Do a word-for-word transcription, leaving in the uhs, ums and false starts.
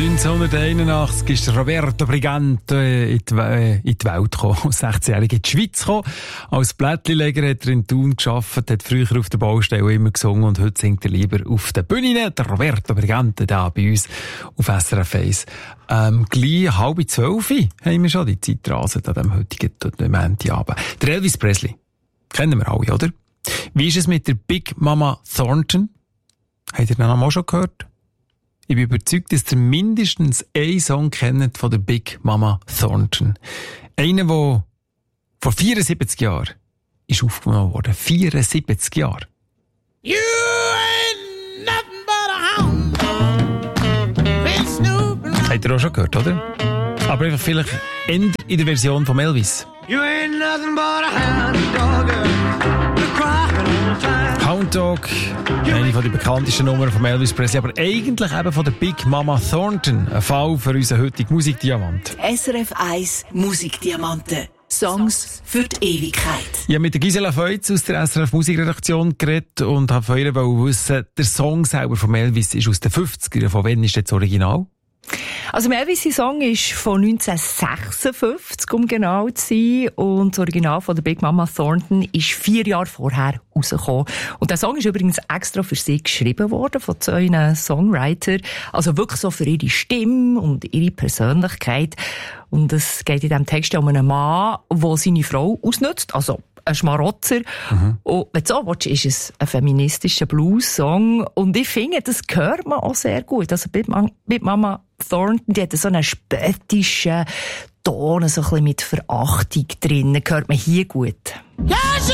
neunzehnhunderteinundachtzig ist Roberto Brigante in die, äh, in die Welt gekommen, sechzehnjährig in die Schweiz gekommen. Als Blättlileger hat er in Thun gearbeitet, hat früher auf der Baustelle immer gesungen und heute singt er lieber auf der Bühne. Der Roberto Brigante da bei uns auf S R F eins. Ähm, gleich halb zwölf haben wir schon die Zeit rasen an dem heutigen Montagabend. Der Elvis Presley. Kennen wir alle, oder? Wie ist es mit der Big Mama Thornton? Habt ihr den Namen auch schon gehört? Ich bin überzeugt, dass ihr mindestens einen Song kennt von der Big Mama Thornton. Einer, der vor vierundsiebzig Jahren ist aufgenommen worden. vierundsiebzig Jahre. You ain't nothing but a hound. Habt ihr auch schon gehört, oder? Aber einfach vielleicht in der Version von Elvis. You ain't nothing but a hound dog. You're crying all the time. Hound Dog, eine von den bekanntesten Nummern von Elvis Presley, aber eigentlich eben von der Big Mama Thornton. Ein Fall für unseren heutigen Musikdiamant. S R F eins Musikdiamanten. Songs für die Ewigkeit. Ich habe mit der Gisela Feutz aus der S R F Musikredaktion geredet und habe von ihr wissen, der Song selber von Elvis ist aus den fünfzigern. Von wann ist das Original? Also Elvis' Song ist von neunzehnhundertsechsundfünfzig, um genau zu sein. Und das Original von der Big Mama Thornton ist vier Jahre vorher rausgekommen. Und der Song ist übrigens extra für sie geschrieben worden, von zwei Songwritern. Also wirklich so für ihre Stimme und ihre Persönlichkeit. Und es geht in diesem Text um einen Mann, der seine Frau ausnutzt. Also ein Schmarotzer. Mhm. Und wenn du so willst, ist es ein feministischer Blues-Song. Und ich finde, das hört man auch sehr gut. Also Big Mama Thornton, die hat so einen spöttischen Ton, so ein bisschen mit Verachtung drin. Hört man hier gut. Yes!